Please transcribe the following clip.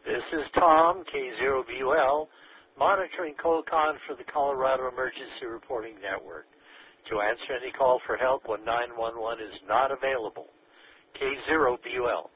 This is Tom, K0BUL, monitoring COCON for the Colorado Emergency Reporting Network. To answer any call for help when 911 is not available, K0BUL.